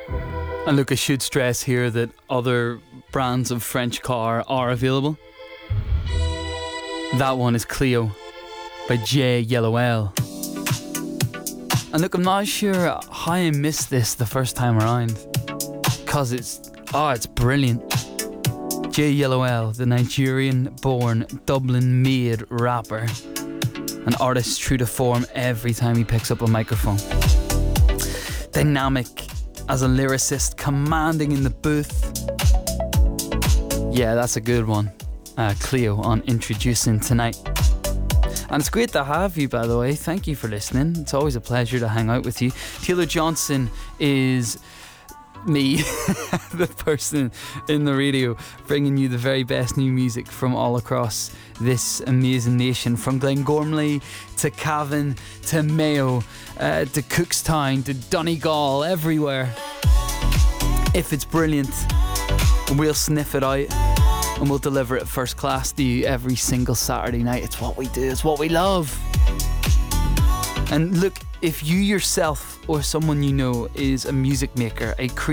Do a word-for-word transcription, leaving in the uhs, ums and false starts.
And look, I should stress here that other brands of French car are available. That one is Clio by J Yellow L. And look, I'm not sure how I missed this the first time around, because it's, oh, it's brilliant. J Yellow L, the Nigerian-born, Dublin-made rapper. An artist true to form every time he picks up a microphone. Dynamic as a lyricist, commanding in the booth. Yeah, that's a good one. Uh, Clio on Introducing tonight. And it's great to have you, by the way. Thank you for listening. It's always a pleasure to hang out with you. Taylor Johnson is me, the person in the radio, bringing you the very best new music from all across this amazing nation. From Glengormley to Cavan to Mayo uh, to Cookstown to Donegal, everywhere. If it's brilliant, we'll sniff it out and we'll deliver it first class to you every single Saturday night. It's what we do, it's what we love. And look, if you yourself or someone you know is a music maker, a creator,